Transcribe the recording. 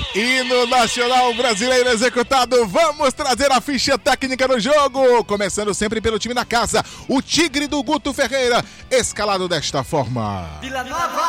Hino nacional brasileiro executado. Vamos trazer a ficha técnica do jogo. Começando sempre pelo time da casa, o Tigre do Guto Ferreira, escalado desta forma: Vila Nova,